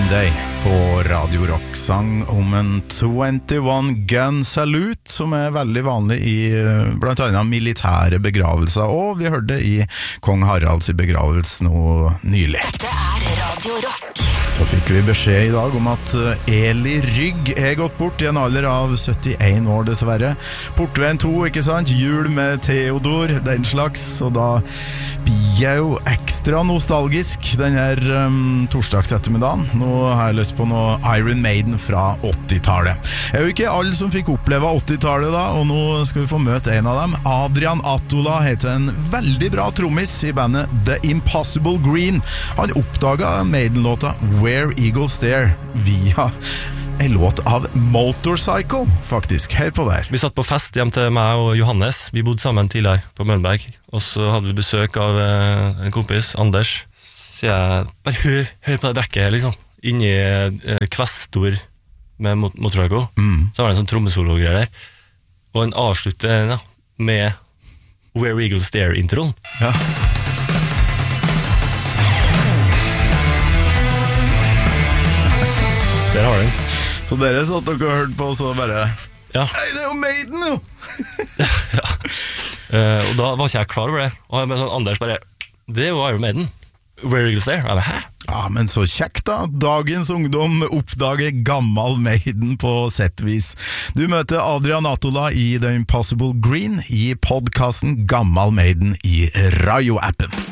Green Day på Radio Rock, sang om en 21 gun salute som veldig vanlig i blant annet militære begravelser, og vi hørte i Kong Haralds begravelse nå nylig. Dette Radio Rock. Så fikk vi beskjed i dag om at Eli Rygg gått bort i en alder av 71 år dessverre. Portveien 2, ikke sant? Jul med Theodor, den slags, og da blir jeg jo ekstra nostalgisk denne torsdagsettermiddagen. Nå har jeg lyst på noe Iron Maiden fra 80-tallet. Det jo ikke alle som fikk oppleve 80-tallet da, og nå skal vi få møte en av dem. Adrian Attola heter en veldig bra trommis i bandet The Impossible Green. Han oppdaget Maiden-låta Where Eagles Stare via en låt av Motorcycle, faktisk. Hør på der. Vi satt på fest hjem til meg og Johannes. Vi bodde sammen tidligere på Møllenberg. Og så hadde vi besøk av en kompis, Anders. Så jeg bare hør på det brekket, liksom. Inni Kvestor med Motorcycle. Så var det en sånn trommesolo-greier der. Og en avslutter med Where Eagles Stare-introen. Ja. Der har den. Så dere satt og hørte på, så bare Ja. Nei, det jo Maiden, jo! Ja. Og da var ikke jeg klar over det. Og jeg sånn, Anders bare Det jo Iron Maiden. Where Eagles Stare. Jeg bare, hæ? Ja, men så kjekt da. Dagens ungdom oppdager gammel Maiden på settvis. Du møter Adrian Attola i The Impossible Green i podcasten Gammal Maiden i Rayo-appen.